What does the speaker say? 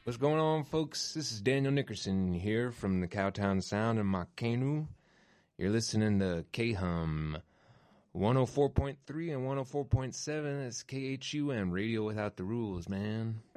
What's going on, folks? This is Daniel Nickerson here from the Cowtown Sound in my canoe. You're listening to K-Hum 104.3 and 104.7. That's KHUM, Radio Without the Rules, man.